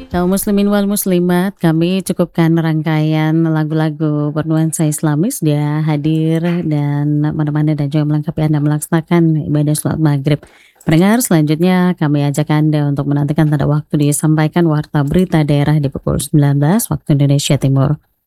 Kaum muslimin wal muslimat, kami cukupkan rangkaian lagu-lagu bernuansa Islamis dia hadir dan menemani dan juga melengkapi Anda melaksanakan ibadah sholat maghrib. Pendengar, selanjutnya kami ajak Anda untuk menantikan tanda waktu disampaikan warta berita daerah di pukul 19 waktu Indonesia Timur.